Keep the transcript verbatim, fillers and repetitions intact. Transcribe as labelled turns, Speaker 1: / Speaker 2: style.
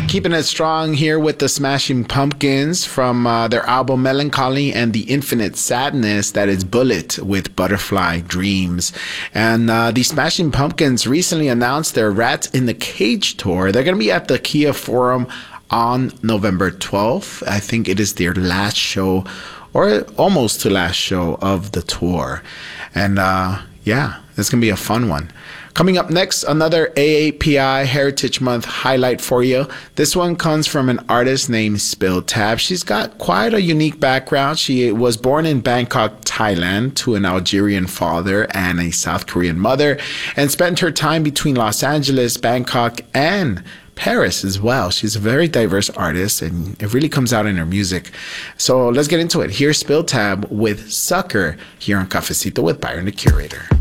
Speaker 1: Keeping it strong here with the Smashing Pumpkins from uh, their album Melancholy and the Infinite Sadness, that is Bullet with Butterfly Dreams. And uh, the Smashing Pumpkins recently announced their Rats in the Cage tour. They're going to be at the Kia Forum on November twelfth. I think it is their last show, or almost to last show of the tour. And uh, yeah, it's going to be a fun one. Coming up next, another A A P I Heritage Month highlight for you. This one comes from an artist named Spill Tab. She's got quite a unique background. She was born in Bangkok, Thailand, to an Algerian father and a South Korean mother, and spent her time between Los Angeles, Bangkok, and Paris as well. She's a very diverse artist, and it really comes out in her music. So let's get into it. Here's Spill Tab with Sucker here on Cafecito with Byron the Curator.